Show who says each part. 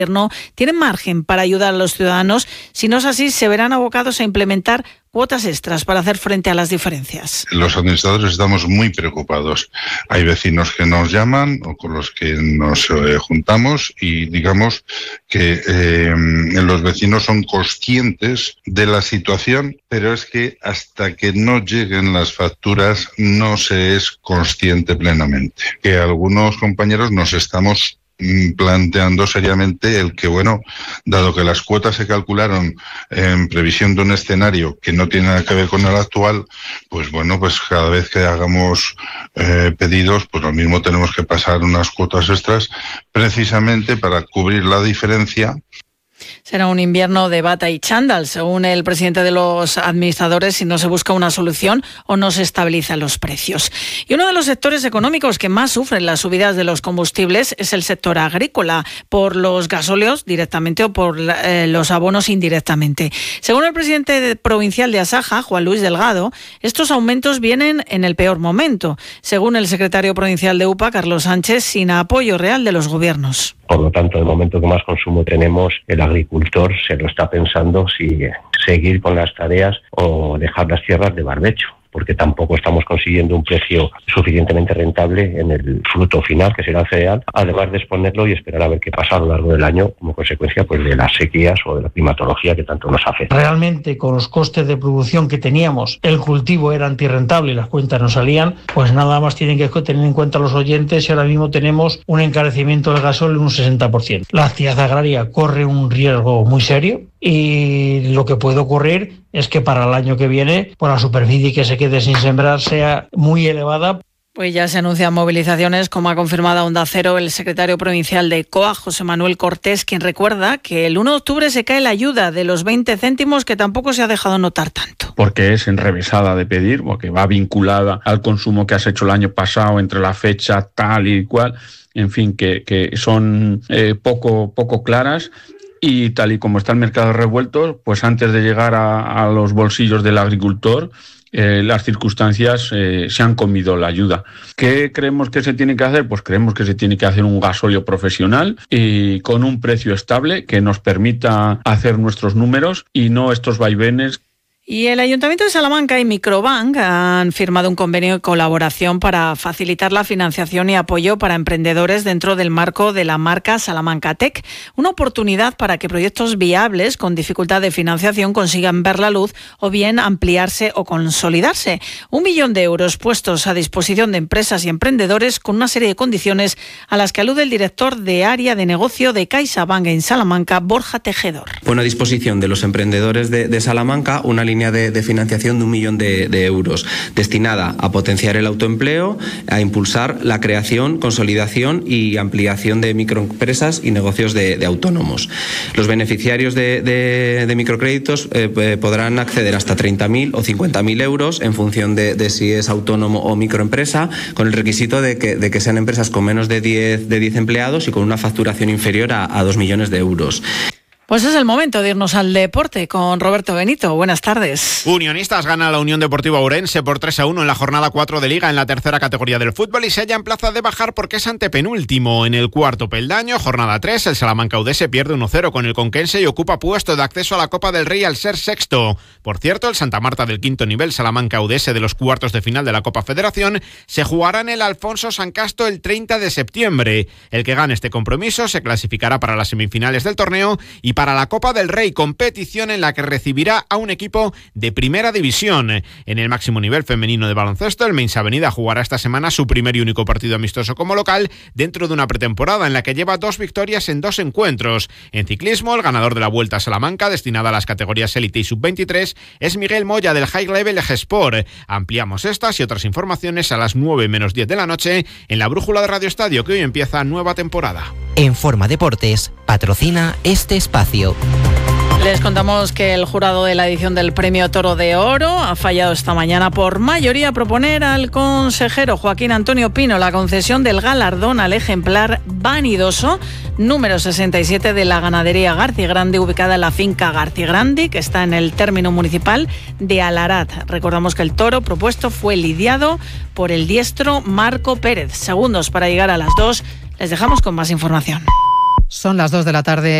Speaker 1: tienen margen para ayudar a los ciudadanos. Si no es así, se verán abocados a implementar cuotas extras para hacer frente a las diferencias.
Speaker 2: Los administradores estamos muy preocupados. Hay vecinos que nos llaman o con los que nos juntamos y digamos que los vecinos son conscientes de la situación, pero es que hasta que no lleguen las facturas no se es consciente plenamente. Que algunos compañeros nos estamos planteando seriamente el que, bueno, dado que las cuotas se calcularon en previsión de un escenario que no tiene nada que ver con el actual, pues bueno, pues cada vez que hagamos pedidos, pues lo mismo tenemos que pasar unas cuotas extras precisamente para cubrir la diferencia.
Speaker 1: Será un invierno de bata y chándal, según el presidente de los administradores, si no se busca una solución o no se estabilizan los precios. Y uno de los sectores económicos que más sufren las subidas de los combustibles es el sector agrícola, por los gasóleos directamente o por los abonos indirectamente. Según el presidente provincial de Asaja, Juan Luis Delgado, estos aumentos vienen en el peor momento. Según el secretario provincial de UPA, Carlos Sánchez, sin apoyo real de los gobiernos.
Speaker 3: Por lo tanto, el momento que más consumo tenemos, el agricultor se lo está pensando si seguir con las tareas o dejar las tierras de barbecho, porque tampoco estamos consiguiendo un precio suficientemente rentable en el fruto final, que será el cereal, además de exponerlo y esperar a ver qué pasa a lo largo del año como consecuencia pues de las sequías o de la climatología que tanto nos afecta.
Speaker 4: Realmente, con los costes de producción que teníamos, el cultivo era antirrentable y las cuentas no salían, pues nada más tienen que tener en cuenta los oyentes y ahora mismo tenemos un encarecimiento del gasóleo en un 60%. La actividad agraria corre un riesgo muy serio y lo que puede ocurrir es que para el año que viene, pues la superficie que se quede sin sembrar sea muy elevada.
Speaker 1: Pues ya se anuncian movilizaciones, como ha confirmado a Onda Cero el secretario provincial de COA, José Manuel Cortés, quien recuerda que el 1 de octubre se cae la ayuda de los 20 céntimos, que tampoco se ha dejado notar tanto.
Speaker 5: Porque es enrevesada de pedir, porque va vinculada al consumo que has hecho el año pasado entre la fecha tal y cual, en fin, que son poco claras. Y tal y como está el mercado revuelto, pues antes de llegar a los bolsillos del agricultor, las circunstancias se han comido la ayuda. ¿Qué creemos que se tiene que hacer? Pues creemos que se tiene que hacer un gasóleo profesional y con un precio estable que nos permita hacer nuestros números y no estos vaivenes.
Speaker 1: Y el Ayuntamiento de Salamanca y Microbank han firmado un convenio de colaboración para facilitar la financiación y apoyo para emprendedores dentro del marco de la marca Salamanca Tech. Una oportunidad para que proyectos viables con dificultad de financiación consigan ver la luz o bien ampliarse o consolidarse. 1 millón de euros puestos a disposición de empresas y emprendedores con una serie de condiciones a las que alude el director de área de negocio de CaixaBank en Salamanca, Borja Tejedor.
Speaker 6: Pone a disposición de los emprendedores de Salamanca una línea de financiación de 1 millón de euros destinada a potenciar el autoempleo, a impulsar la creación, consolidación y ampliación de microempresas y negocios de autónomos. Los beneficiarios de microcréditos podrán acceder hasta 30.000 o 50.000 euros en función de si es autónomo o microempresa, con el requisito de que sean empresas con menos de 10 empleados y con una facturación inferior a 2 millones de euros.
Speaker 1: Pues es el momento de irnos al deporte con Roberto Benito. Buenas tardes.
Speaker 7: Unionistas gana a la Unión Deportiva Ourense por 3-1 en la jornada 4 de Liga en la tercera categoría del fútbol y se halla en plaza de bajar porque es antepenúltimo. En el cuarto peldaño, jornada 3, el Salamanca Udese pierde 1-0 con el Conquense y ocupa puesto de acceso a la Copa del Rey al ser sexto. Por cierto, el Santa Marta del quinto nivel, Salamanca Udese de los cuartos de final de la Copa Federación, se jugará en el Alfonso San Casto el 30 de septiembre. El que gane este compromiso se clasificará para las semifinales del torneo y para la Copa del Rey, competición en la que recibirá a un equipo de primera división. En el máximo nivel femenino de baloncesto, el Meins Avenida jugará esta semana su primer y único partido amistoso como local dentro de una pretemporada en la que lleva 2 victorias en 2 encuentros. En ciclismo, el ganador de la Vuelta a Salamanca, destinada a las categorías élite y sub-23, es Miguel Moya del High Level G-Sport. Ampliamos estas y otras informaciones a las 9 menos 10 de la noche en la brújula de Radio Estadio, que hoy empieza nueva temporada.
Speaker 8: En Forma Deportes patrocina este espacio.
Speaker 1: Les contamos que el jurado de la edición del Premio Toro de Oro ha fallado esta mañana por mayoría a proponer al consejero Joaquín Antonio Pino la concesión del galardón al ejemplar vanidoso número 67 de la ganadería Garcigrande, ubicada en la finca Garcigrande, que está en el término municipal de Alarat. Recordamos que el toro propuesto fue lidiado por el diestro Marco Pérez. Segundos para llegar a las 2. Les dejamos con más información.
Speaker 9: Son las 2 de la tarde.